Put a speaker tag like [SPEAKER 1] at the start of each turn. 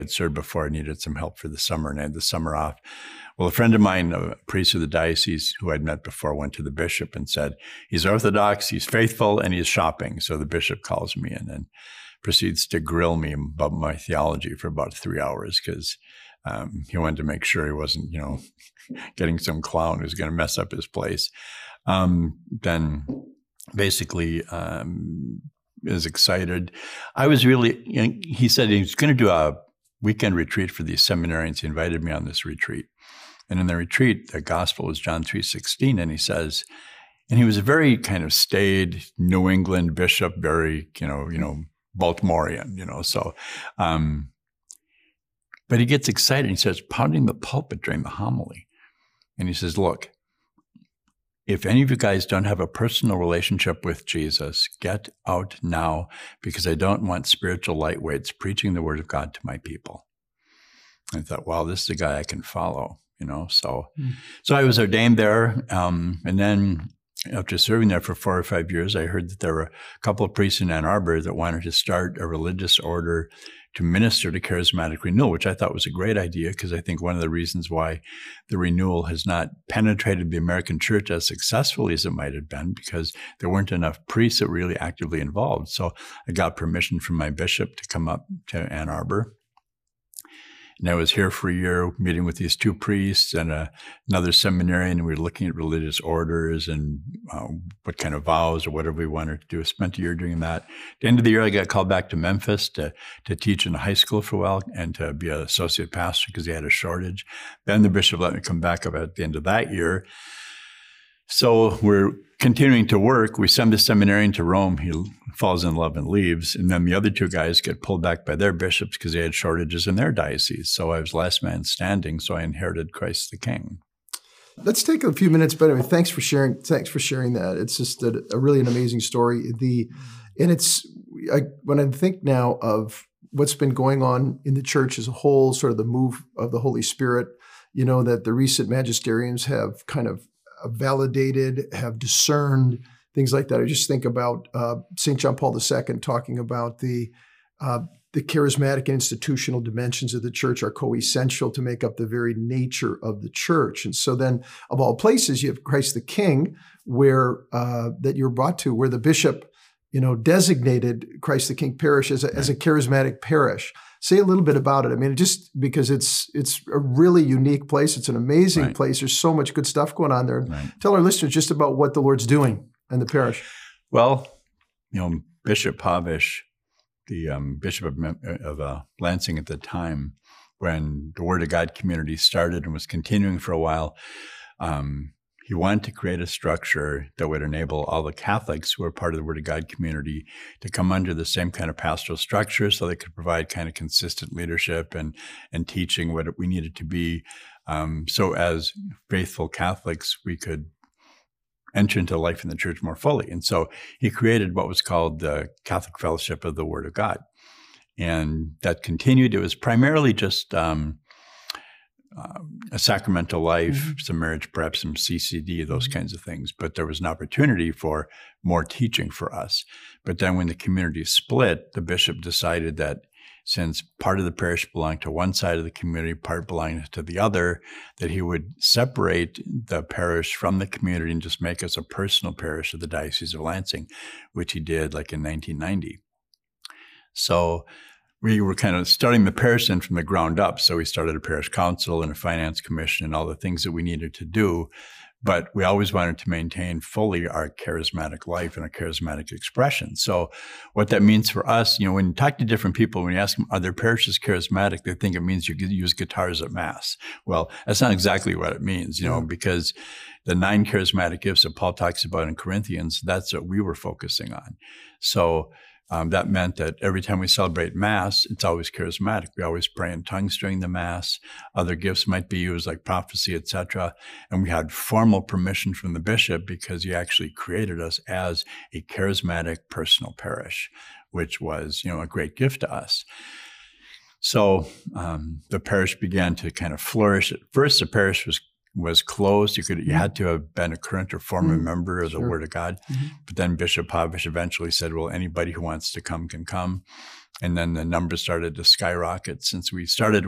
[SPEAKER 1] I'd served before. I needed some help for the summer, and I had the summer off. Well, a friend of mine, a priest of the diocese who I'd met before, went to the bishop and said, he's Orthodox, he's faithful, and he's shopping. So the bishop calls me in and proceeds to grill me about my theology for about 3 hours because he wanted to make sure he wasn't, getting some clown who's going to mess up his place. Then basically is excited. I was really, he said he was going to do a weekend retreat for these seminarians. He invited me on this retreat. And in the retreat, the gospel was John 3:16. And he says, and he was a very kind of staid New England bishop, very, Baltimorean, so, but he gets excited. He starts pounding the pulpit during the homily. And he says, look, if any of you guys don't have a personal relationship with Jesus, get out now, because I don't want spiritual lightweights preaching the word of God to my people. I thought, wow, this is a guy I can follow, So I was ordained there. And then after serving there for 4 or 5 years, I heard that there were a couple of priests in Ann Arbor that wanted to start a religious order to minister to charismatic renewal, which I thought was a great idea, because I think one of the reasons why the renewal has not penetrated the American church as successfully as it might have been, because there weren't enough priests that were really actively involved. So I got permission from my bishop to come up to Ann Arbor. And I was here for a year meeting with these 2 priests and another seminarian, and we were looking at religious orders and what kind of vows or whatever we wanted to do. I spent a year doing that. At the end of the year, I got called back to Memphis to teach in a high school for a while and to be an associate pastor because he had a shortage. Then the bishop let me come back up at the end of that year. So we're continuing to work. We send the seminarian to Rome. He falls in love and leaves. And then the other 2 guys get pulled back by their bishops because they had shortages in their diocese. So I was last man standing. So I inherited Christ the King.
[SPEAKER 2] Let's take a few minutes, but thanks for sharing that. It's just a really an amazing story. When I think now of what's been going on in the church as a whole, sort of the move of the Holy Spirit, that the recent magisteriums have kind of validated, have discerned, things like that. I just think about St. John Paul II talking about the charismatic and institutional dimensions of the church are co-essential to make up the very nature of the church. And so then, of all places, you have Christ the King, where that you're brought to, where the bishop, designated Christ the King parish as a charismatic parish. Say a little bit about it. I mean, just because it's a really unique place. It's an amazing place. There's so much good stuff going on there. Right. Tell our listeners just about what the Lord's doing in the parish.
[SPEAKER 1] Well, Bishop Pavish, the Bishop of Lansing at the time, when the Word of God community started and was continuing for a while, he wanted to create a structure that would enable all the Catholics who are part of the Word of God community to come under the same kind of pastoral structure so they could provide kind of consistent leadership and teaching what we needed to be. So as faithful Catholics, we could enter into life in the church more fully. And so he created what was called the Catholic Fellowship of the Word of God. And that continued. It was primarily just a sacramental life, some marriage, perhaps some CCD, those kinds of things. But there was an opportunity for more teaching for us. But then when the community split, the bishop decided that since part of the parish belonged to one side of the community, part belonged to the other, that he would separate the parish from the community and just make us a personal parish of the Diocese of Lansing, which he did like in 1990. So we were kind of starting the parish in from the ground up. So we started a parish council and a finance commission and all the things that we needed to do. But we always wanted to maintain fully our charismatic life and our charismatic expression. So what that means for us, when you talk to different people, when you ask them, are their parishes charismatic? They think it means you could use guitars at Mass. Well, that's not exactly what it means, because the 9 charismatic gifts that Paul talks about in Corinthians, that's what we were focusing on. So that meant that every time we celebrate Mass, it's always charismatic. We always pray in tongues during the Mass. Other gifts might be used like prophecy, etc. And we had formal permission from the bishop because he actually created us as a charismatic personal parish, which was, a great gift to us. So the parish began to kind of flourish. At first, the parish was was closed. You had to have been a current or former member of the
[SPEAKER 2] Sure.
[SPEAKER 1] Word of God. But then Bishop Pavish eventually said, well, anybody who wants to come can come. And then the numbers started to skyrocket since we started